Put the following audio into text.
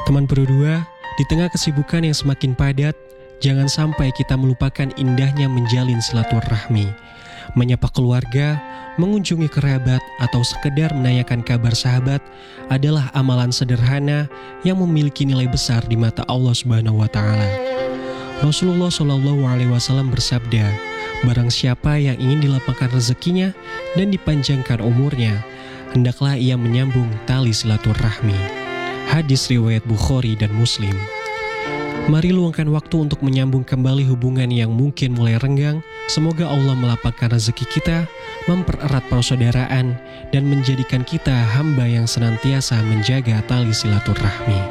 Teman berdua, di tengah kesibukan yang semakin padat, jangan sampai kita melupakan indahnya menjalin silaturahmi. Menyapa keluarga, mengunjungi kerabat, atau sekedar menanyakan kabar sahabat adalah amalan sederhana yang memiliki nilai besar di mata Allah Subhanahu wa Ta'ala. Rasulullah SAW bersabda, barang siapa yang ingin dilapangkan rezekinya dan dipanjangkan umurnya, hendaklah ia menyambung tali silaturahmi. Hadis riwayat Bukhari dan Muslim. Mari luangkan waktu untuk menyambung kembali hubungan yang mungkin mulai renggang. Semoga Allah melapangkan rezeki kita, mempererat persaudaraan, dan menjadikan kita hamba yang senantiasa menjaga tali silaturahmi.